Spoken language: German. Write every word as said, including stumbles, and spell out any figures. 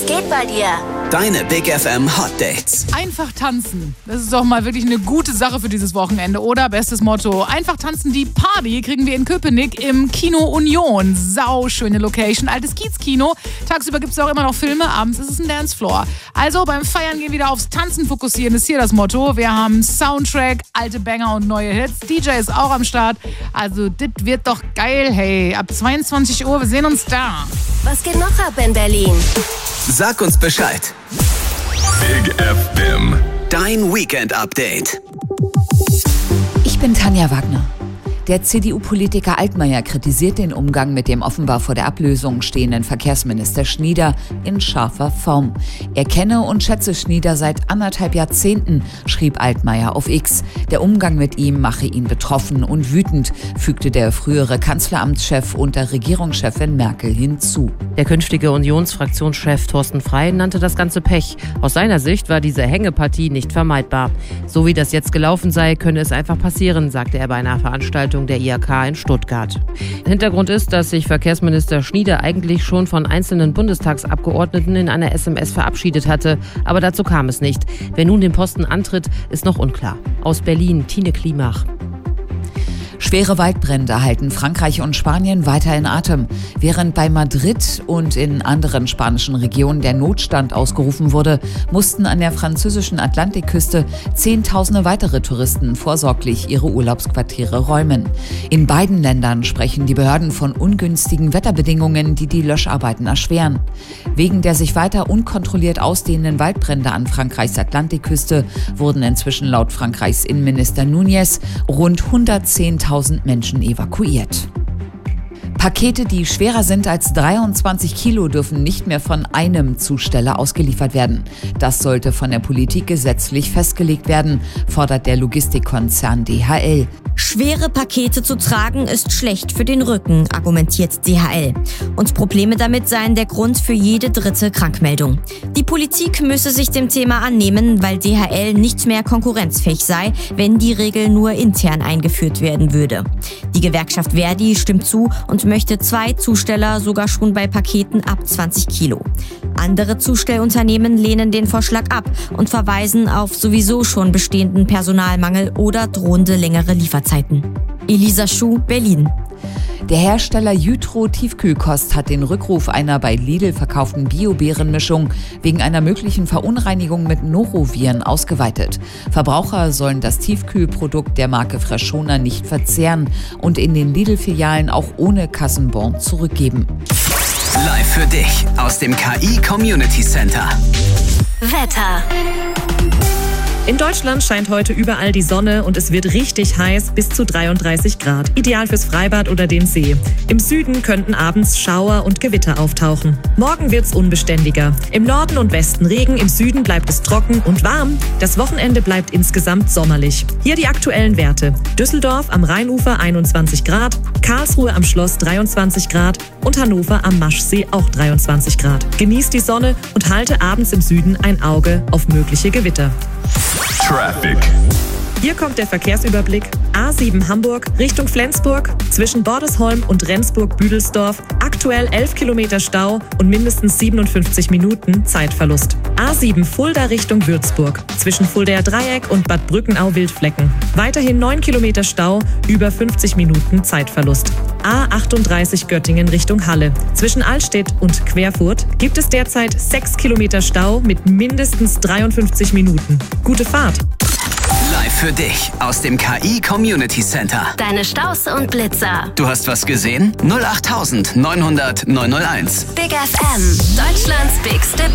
geht bei dir? Deine Big F M Hot Dates. Einfach tanzen. Das ist doch mal wirklich eine gute Sache für dieses Wochenende, oder? Bestes Motto. Einfach tanzen, die Party kriegen wir in Köpenick im Kino Union. Sau schöne Location. Altes Kiezkino. Tagsüber gibt es auch immer noch Filme, abends ist es ein Dancefloor. Also beim Feiern gehen wieder aufs Tanzen fokussieren, ist hier das Motto. Wir haben Soundtrack, alte Banger und neue Hits. D J ist auch am Start. Also das wird doch geil, hey. Ab zweiundzwanzig Uhr, wir sehen uns da. Was geht noch ab in Berlin? Sag uns Bescheid. Big F M. Dein Weekend-Update. Ich bin Tanja Wagner. Der C D U-Politiker Altmaier kritisiert den Umgang mit dem offenbar vor der Ablösung stehenden Verkehrsminister Schnieder in scharfer Form. Er kenne und schätze Schnieder seit anderthalb Jahrzehnten, schrieb Altmaier auf X. Der Umgang mit ihm mache ihn betroffen und wütend, fügte der frühere Kanzleramtschef unter Regierungschefin Merkel hinzu. Der künftige Unionsfraktionschef Thorsten Frey nannte das Ganze Pech. Aus seiner Sicht war diese Hängepartie nicht vermeidbar. So wie das jetzt gelaufen sei, könne es einfach passieren, sagte er bei einer Veranstaltung der I H K in Stuttgart. Hintergrund ist, dass sich Verkehrsminister Schnieder eigentlich schon von einzelnen Bundestagsabgeordneten in einer S M S verabschiedet hatte. Aber dazu kam es nicht. Wer nun den Posten antritt, ist noch unklar. Aus Berlin, Tine Klimach. Schwere Waldbrände halten Frankreich und Spanien weiter in Atem. Während bei Madrid und in anderen spanischen Regionen der Notstand ausgerufen wurde, mussten an der französischen Atlantikküste Zehntausende weitere Touristen vorsorglich ihre Urlaubsquartiere räumen. In beiden Ländern sprechen die Behörden von ungünstigen Wetterbedingungen, die die Löscharbeiten erschweren. Wegen der sich weiter unkontrolliert ausdehnenden Waldbrände an Frankreichs Atlantikküste wurden inzwischen laut Frankreichs Innenminister Núñez rund hundertzehntausend Menschen evakuiert. Pakete, die schwerer sind als dreiundzwanzig Kilo, dürfen nicht mehr von einem Zusteller ausgeliefert werden. Das sollte von der Politik gesetzlich festgelegt werden, fordert der Logistikkonzern D H L. Schwere Pakete zu tragen ist schlecht für den Rücken, argumentiert D H L. Und Probleme damit seien der Grund für jede dritte Krankmeldung. Die Politik müsse sich dem Thema annehmen, weil D H L nicht mehr konkurrenzfähig sei, wenn die Regel nur intern eingeführt werden würde. Die Gewerkschaft Verdi stimmt zu und möchte zwei Zusteller sogar schon bei Paketen ab zwanzig Kilo. Andere Zustellunternehmen lehnen den Vorschlag ab und verweisen auf sowieso schon bestehenden Personalmangel oder drohende längere Lieferzeiten. Elisa Schuh, Berlin. Der Hersteller Jytro Tiefkühlkost hat den Rückruf einer bei Lidl verkauften Bio-Beerenmischung wegen einer möglichen Verunreinigung mit Noroviren ausgeweitet. Verbraucher sollen das Tiefkühlprodukt der Marke Freshona nicht verzehren und in den Lidl-Filialen auch ohne Kassenbon zurückgeben. Live für dich aus dem K I Community Center. Wetter. In Deutschland scheint heute überall die Sonne und es wird richtig heiß, bis zu dreiunddreißig Grad. Ideal fürs Freibad oder den See. Im Süden könnten abends Schauer und Gewitter auftauchen. Morgen wird's unbeständiger. Im Norden und Westen Regen, im Süden bleibt es trocken und warm. Das Wochenende bleibt insgesamt sommerlich. Hier die aktuellen Werte. Düsseldorf am Rheinufer einundzwanzig Grad, Karlsruhe am Schloss dreiundzwanzig Grad und Hannover am Maschsee auch dreiundzwanzig Grad. Genießt die Sonne und halte abends im Süden ein Auge auf mögliche Gewitter. Traffic. Hier kommt der Verkehrsüberblick. A sieben Hamburg Richtung Flensburg, zwischen Bordesholm und Rendsburg-Büdelsdorf. Aktuell elf Kilometer Stau und mindestens siebenundfünfzig Minuten Zeitverlust. A sieben Fulda Richtung Würzburg, zwischen Fuldaer Dreieck und Bad Brückenau-Wildflecken. Weiterhin neun Kilometer Stau, über fünfzig Minuten Zeitverlust. A achtunddreißig Göttingen Richtung Halle. Zwischen Allstedt und Querfurt gibt es derzeit sechs Kilometer Stau mit mindestens dreiundfünfzig Minuten. Gute Fahrt! Live für dich aus dem K I Community Center. Deine Staus und Blitzer. Du hast was gesehen? null acht neunhundert neunhundert neunhunderteins. Big F M. Deutschlands bigste